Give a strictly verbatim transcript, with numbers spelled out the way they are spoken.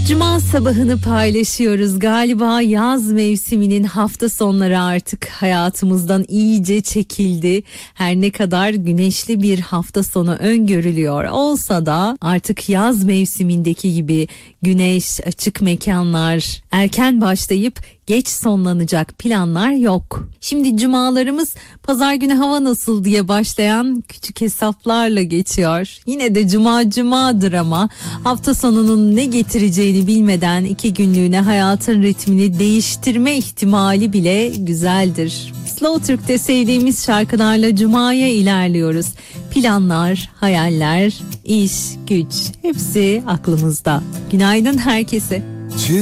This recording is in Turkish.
Cuma sabahını paylaşıyoruz. Galiba yaz mevsiminin hafta sonları artık hayatımızdan iyice çekildi. Her ne kadar güneşli bir hafta sonu öngörülüyor olsa da artık yaz mevsimindeki gibi güneş, açık mekanlar, erken başlayıp geç sonlanacak planlar yok. Şimdi cumalarımız pazar günü hava nasıl diye başlayan küçük hesaplarla geçiyor. Yine de cuma cumadır ama hafta sonunun ne getireceğini bilmeden iki günlüğüne hayatın ritmini değiştirme ihtimali bile güzeldir. Slow Türk'te sevdiğimiz şarkılarla cumaya ilerliyoruz. Planlar, hayaller, iş, güç hepsi aklımızda. Günaydın herkese.